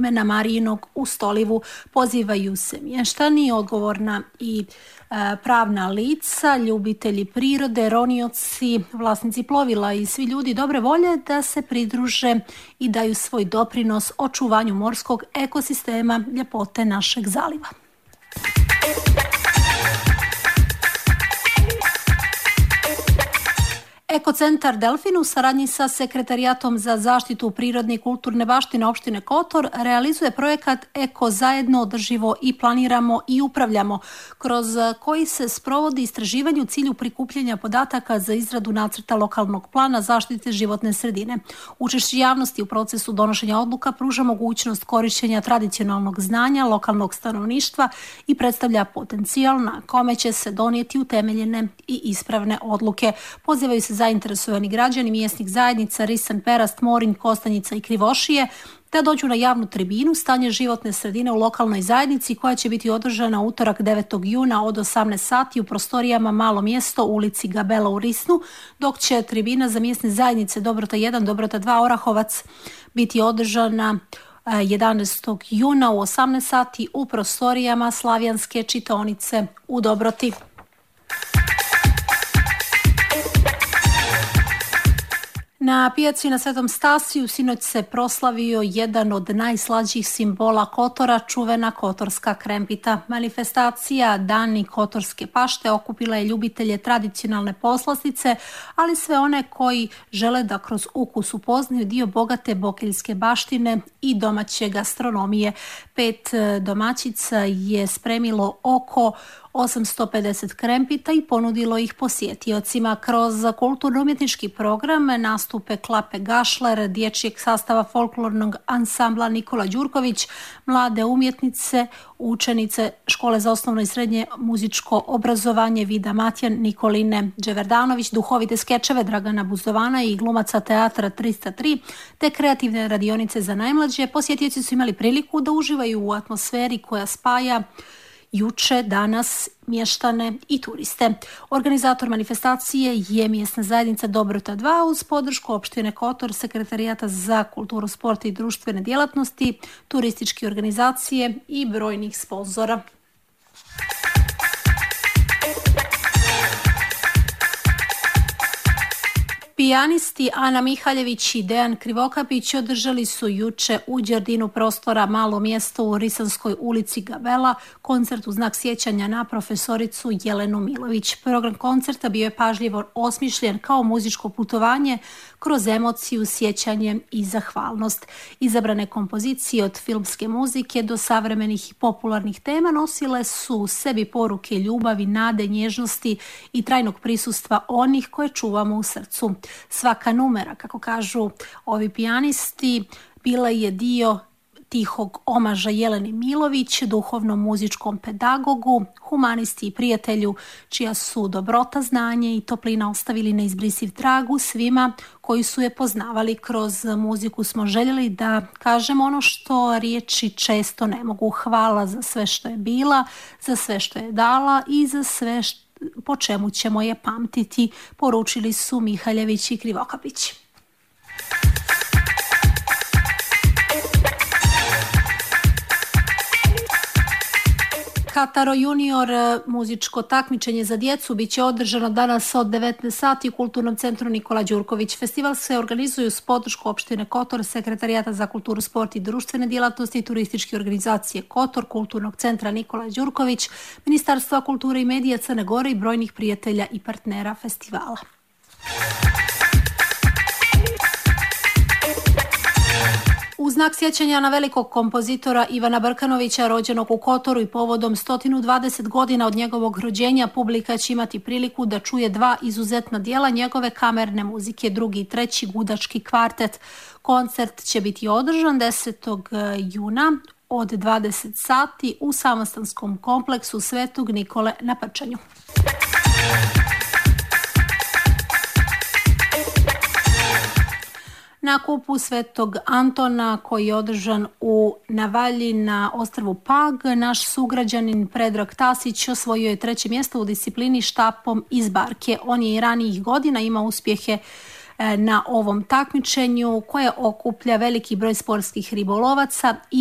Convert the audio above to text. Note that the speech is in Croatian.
imena Marijinog u Stolivu. Pozivaju se mještani, odgovorna i pravna lica, ljubitelji prirode, ronioci, vlasnici plovila i svi ljudi dobre volje da se pridruže i daju svoj doprinos očuvanju morskog ekosistema, ljepote našeg zaliva. Ekocentar Delfin u saradnji sa Sekretarijatom za zaštitu prirodne i kulturne baštine opštine Kotor realizuje projekat Eko zajedno održivo i planiramo i upravljamo, kroz koji se sprovodi istraživanje u cilju prikupljanja podataka za izradu nacrta lokalnog plana zaštite životne sredine. Učešće javnosti u procesu donošenja odluka pruža mogućnost korišćenja tradicionalnog znanja lokalnog stanovništva i predstavlja potencijal na kome će se donijeti utemeljene i ispravne odluke. Pozivaju se zainteresovani građani mjesnih zajednica Risan, Perast, Morinj, Kostanjica i Krivošije da dođu na javnu tribinu Stanje životne sredine u lokalnoj zajednici koja će biti održana utorak 9. juna od 18 sati u prostorijama Malo mjesto u ulici Gabela u Risnu, dok će tribina za mjesne zajednice Dobrota 1, Dobrota 2, Orahovac biti održana 11. juna u 18 sati u prostorijama Slavijanske čitaonice u Dobroti. Na pijaci na Svetom Stasiju sinoć se proslavio jedan od najslađih simbola Kotora, čuvena kotorska krempita. Manifestacija Dani kotorske pašte okupila je ljubitelje tradicionalne poslastice, ali sve one koji žele da kroz ukus upoznaju dio bogate bokeljske baštine i domaće gastronomije. 5 domaćica je spremilo oko 850 krempita i ponudilo ih posjetiocima. Kroz kulturno-umjetnički program nastupe Klape Gašler, dječjeg sastava folklornog ansambla Nikola Đurković, mlade umjetnice, učenice Škole za osnovno i srednje muzičko obrazovanje Vida Matjan, Nikoline Đeverdanović, duhovite skečeve Dragana Buzdovana i glumaca teatra 303, te kreativne radionice za najmlađe. Posjetioci su imali priliku da uživaju u atmosferi koja spaja juče, danas, mještane i turiste. Organizator manifestacije je mjesna zajednica Dobrota 2 uz podršku opštine Kotor, Sekretarijata za kulturu, sport i društvene djelatnosti, turističke organizacije i brojnih sponzora. Pijanisti Ana Mihaljević i Dejan Krivokapić održali su juče u Đerdinu prostora Malo mjesto u Risanskoj ulici Gabela koncert u znak sjećanja na profesoricu Jelenu Milović. Program koncerta bio je pažljivo osmišljen kao muzičko putovanje kroz emociju, sjećanje i zahvalnost. Izabrane kompozicije od filmske muzike do savremenih i popularnih tema nosile su u sebi poruke ljubavi, nade, nježnosti i trajnog prisustva onih koje čuvamo u srcu. Svaka numera, kako kažu ovi pijanisti, bila je dio tihog omaža Jeleni Milović, duhovnom muzičkom pedagogu, humanisti i prijatelju, čija su dobrota, znanje i toplina ostavili neizbrisiv trag u svima koji su je poznavali. Kroz muziku smo željeli da kažemo ono što riječi često ne mogu. Hvala za sve što je bila, za sve što je dala i za sve po čemu ćemo je pamtiti, poručili su Mihaljević i Krivokapić. Kataro Junior muzičko takmičenje za djecu biće održano danas od 19 sati u Kulturnom centru Nikola Đurković. Festival se organizuju s podršku opštine Kotor, Sekretarijata za kulturu, sport i društvene djelatnosti, turističke organizacije Kotor, Kulturnog centra Nikola Đurković, Ministarstva kulture i medija Crne Gore i brojnih prijatelja i partnera festivala. U znak sjećanja na velikog kompozitora Ivana Brkanovića, rođenog u Kotoru i povodom 120 godina od njegovog rođenja, publika će imati priliku da čuje 2 izuzetna dijela njegove kamerne muzike, 2. i 3. gudački kvartet. Koncert će biti održan 10. juna od 20 sati u samostanskom kompleksu Svetog Nikole na Prčanju. Na kupu Svetog Antona koji je održan u Navalji na ostrvu Pag, naš sugrađanin Predrag Tasić osvojio je 3. mjesto u disciplini štapom iz barke. On je i ranijih godina imao uspjehe na ovom takmičenju koje okuplja veliki broj sportskih ribolovaca i